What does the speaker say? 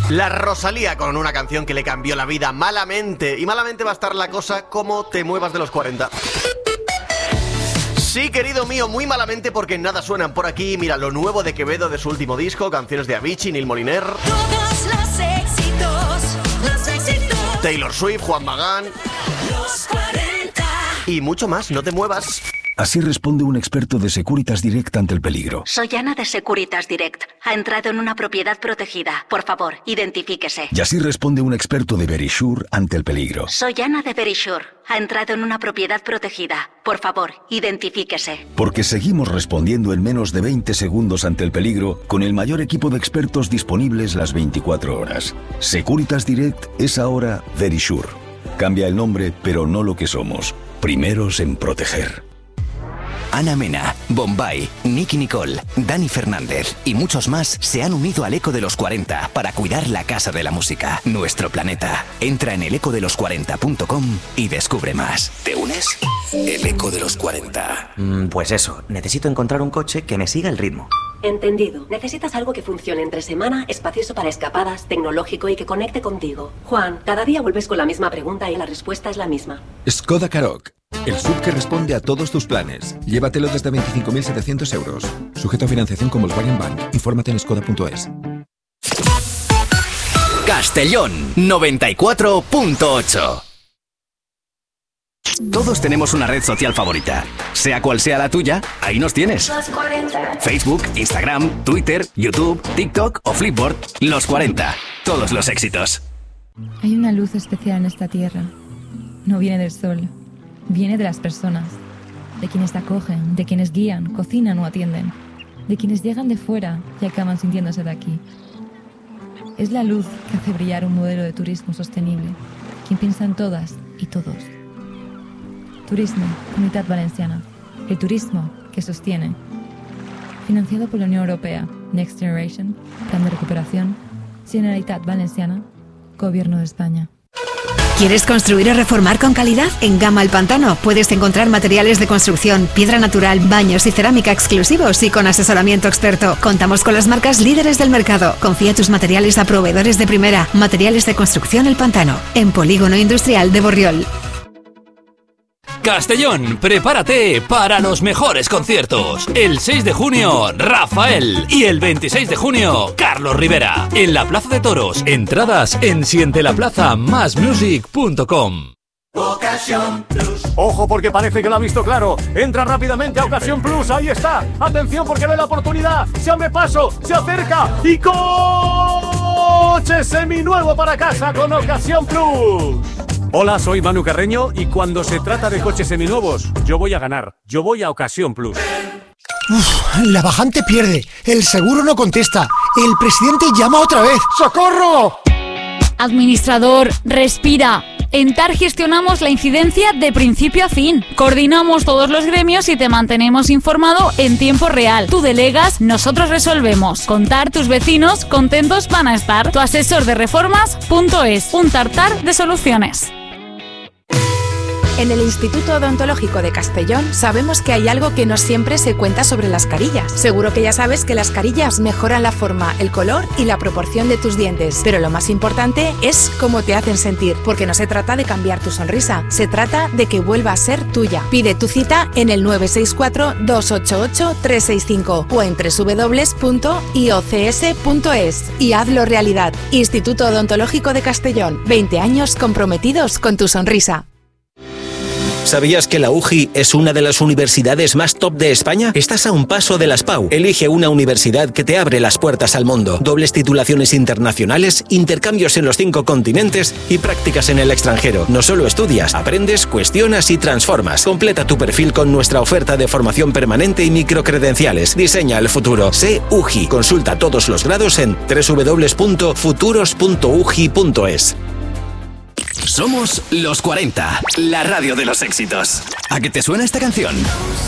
La Rosalía con una canción que le cambió la vida malamente. Y malamente va a estar la cosa como te muevas de los 40. Sí, querido mío, muy malamente porque nada suenan por aquí. Mira, lo nuevo de Quevedo de su último disco, canciones de Avicii, Neil Moliner. Todos los éxitos. Taylor Swift, Juan Magán. Los 40. Y mucho más, no te muevas. Así responde un experto de Securitas Direct ante el peligro. Soy Ana de Securitas Direct. Ha entrado en una propiedad protegida. Por favor, identifíquese. Y así responde un experto de Verisure ante el peligro. Soy Ana de Verisure. Ha entrado en una propiedad protegida. Por favor, identifíquese. Porque seguimos respondiendo en menos de 20 segundos ante el peligro con el mayor equipo de expertos disponibles las 24 horas. Securitas Direct es ahora Verisure. Cambia el nombre, pero no lo que somos. Primeros en proteger. Ana Mena, Bombay, Nicky Nicole, Dani Fernández y muchos más se han unido al Eco de los 40 para cuidar la casa de la música, nuestro planeta. Entra en elecodelos40.com y descubre más. ¿Te unes? El Eco de los 40. Pues eso, necesito encontrar un coche que me siga el ritmo. Entendido. Necesitas algo que funcione entre semana, espacioso para escapadas, tecnológico y que conecte contigo. Juan, cada día vuelves con la misma pregunta y la respuesta es la misma. Skoda Karoq, el SUV que responde a todos tus planes. Llévatelo desde 25.700 euros. Sujeto a financiación con Volkswagen Bank. Infórmate en skoda.es. Castellón 94.8. Todos tenemos una red social favorita. Sea cual sea la tuya, ahí nos tienes. Los 40. Facebook, Instagram, Twitter, YouTube, TikTok o Flipboard. Los 40. Todos los éxitos. Hay una luz especial en esta tierra. No viene del sol. Viene de las personas. De quienes te acogen, de quienes guían, cocinan o atienden. De quienes llegan de fuera y acaban sintiéndose de aquí. Es la luz que hace brillar un modelo de turismo sostenible. Quien piensa en todas y todos. Turisme, Comunitat Valenciana. El turismo que sostiene. Financiado por la Unión Europea, Next Generation, Plan de Recuperación, Generalitat Valenciana, Gobierno de España. ¿Quieres construir o reformar con calidad? En Gama El Pantano puedes encontrar materiales de construcción, piedra natural, baños y cerámica exclusivos y con asesoramiento experto. Contamos con las marcas líderes del mercado. Confía tus materiales a proveedores de primera. Materiales de construcción El Pantano, en Polígono Industrial de Borriol. Castellón, prepárate para los mejores conciertos. El 6 de junio, Rafael. Y el 26 de junio, Carlos Rivera. En la Plaza de Toros. Entradas en sientelaplaza-music.com. Ocasión Plus. Ojo porque parece que lo ha visto claro. Entra rápidamente a Ocasión Plus. Ahí está. Atención porque ve la oportunidad. Se abre paso, se acerca y coche seminuevo para casa con Ocasión Plus. Hola, soy Manu Carreño y cuando se trata de coches seminuevos, yo voy a ganar. Yo voy a Ocasión Plus. La bajante pierde. El seguro no contesta. El presidente llama otra vez. ¡Socorro! Administrador, respira. En TAR gestionamos la incidencia de principio a fin. Coordinamos todos los gremios y te mantenemos informado en tiempo real. Tú delegas, nosotros resolvemos. Con TAR tus vecinos contentos van a estar. Tu asesor de reformas.es. Un tartar de soluciones. En el Instituto Odontológico de Castellón sabemos que hay algo que no siempre se cuenta sobre las carillas. Seguro que ya sabes que las carillas mejoran la forma, el color y la proporción de tus dientes. Pero lo más importante es cómo te hacen sentir, porque no se trata de cambiar tu sonrisa, se trata de que vuelva a ser tuya. Pide tu cita en el 964-288-365 o en www.iocs.es y hazlo realidad. Instituto Odontológico de Castellón, 20 años comprometidos con tu sonrisa. ¿Sabías que la UJI es una de las universidades más top de España? Estás a un paso de las PAU. Elige una universidad que te abre las puertas al mundo. Dobles titulaciones internacionales, intercambios en los 5 continentes y prácticas en el extranjero. No solo estudias, aprendes, cuestionas y transformas. Completa tu perfil con nuestra oferta de formación permanente y microcredenciales. Diseña el futuro. Sé UJI. Consulta todos los grados en www.futuros.uji.es. Somos Los 40, la radio de los éxitos. ¿A qué te suena esta canción?